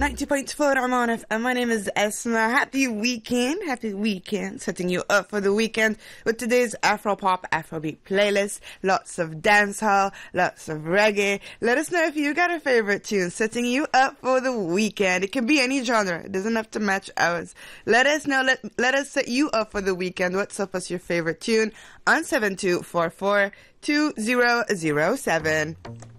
90.4 Oman FM. My name is Esma. Happy weekend. Setting you up for the weekend with today's Afro-pop, Afrobeat playlist. Lots of dancehall, lots of reggae. Let us know if you got a favorite tune setting you up for the weekend. It can be any genre. It doesn't have to match ours. Let us know. Let us set you up for the weekend. What's up as your favorite tune on 7244 2007.